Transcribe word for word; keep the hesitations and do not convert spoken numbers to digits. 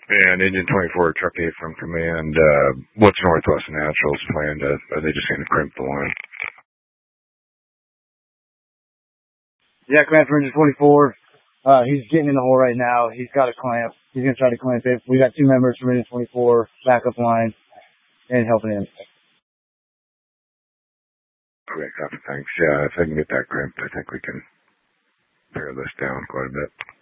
And Engine twenty-four, Truck eight from command. Uh, what's Northwest Naturals plan? To, are they just going to crimp the line? Yeah, command for Engine twenty-four. Uh, he's getting in the hole right now. He's got a clamp. He's going to try to clamp it. We got two members from Engine twenty-four, backup line, and helping him. Okay, copy, thanks. Yeah, if I can get that crimped, I think we can pare this down quite a bit.